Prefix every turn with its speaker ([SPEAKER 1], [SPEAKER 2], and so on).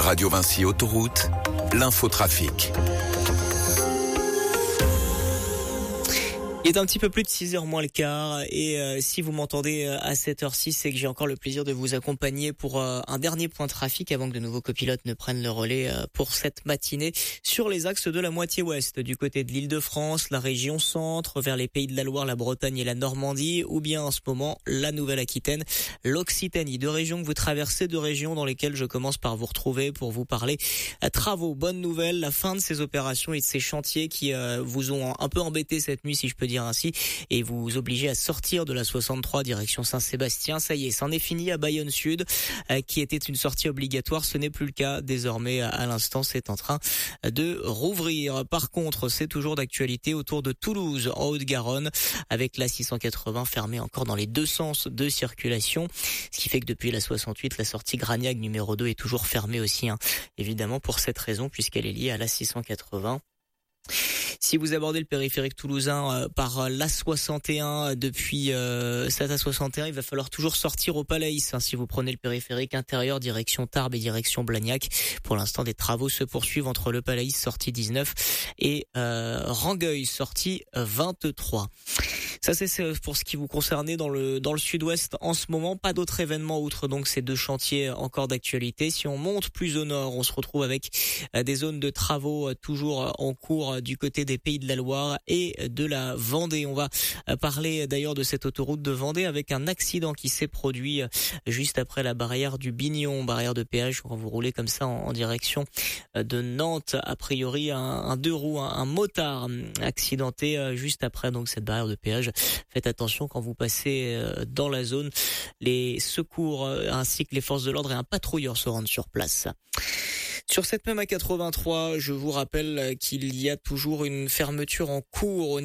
[SPEAKER 1] Radio Vinci Autoroute, l'infotrafic.
[SPEAKER 2] Il est un petit peu plus de 6h moins le quart et si vous m'entendez à cette heure-ci, c'est que j'ai encore le plaisir de vous accompagner pour un dernier point de trafic avant que de nouveaux copilotes ne prennent le relais pour cette matinée sur les axes de la moitié ouest, du côté de l'Île-de-France, la région centre, vers les Pays de la Loire, la Bretagne et la Normandie, ou bien en ce moment la Nouvelle-Aquitaine, l'Occitanie. Deux régions que vous traversez, deux régions dans lesquelles je commence par vous retrouver pour vous parler travaux. Bonne nouvelle, la fin de ces opérations et de ces chantiers qui vous ont un peu embêté cette nuit, si je peux dire ainsi, et vous obligez à sortir de la 63 direction Saint-Sébastien. Ça y est, c'en est fini à Bayonne Sud, qui était une sortie obligatoire. Ce n'est plus le cas désormais. À l'instant, c'est en train de rouvrir. Par contre, c'est toujours d'actualité autour de Toulouse, en Haute-Garonne, avec la 680 fermée encore dans les deux sens de circulation. Ce qui fait que depuis la 68, la sortie Gragnac numéro 2 est toujours fermée aussi, évidemment pour cette raison, puisqu'elle est liée à la 680. Si vous abordez le périphérique toulousain par l'A61 depuis cette A61, il va falloir toujours sortir au Palais. Si vous prenez le périphérique intérieur direction Tarbes et direction Blagnac, pour l'instant des travaux se poursuivent entre le Palais sortie 19 et Rangueil sortie 23. Ça c'est pour ce qui vous concernait dans le sud-ouest en ce moment. Pas d'autres événements outre donc ces deux chantiers encore d'actualité. Si on monte plus au nord, on se retrouve avec des zones de travaux toujours en cours du côté des Pays de la Loire et de la Vendée. On va parler d'ailleurs de cette autoroute de Vendée avec un accident qui s'est produit juste après la barrière du Bignon, barrière de péage quand vous roulez comme ça en direction de Nantes. A priori un deux roues, un motard accidenté juste après donc cette barrière de péage. Faites attention quand vous passez dans la zone. Les secours ainsi que les forces de l'ordre et un patrouilleur se rendent sur place. Sur cette même A83, je vous rappelle qu'il y a toujours une fermeture en cours au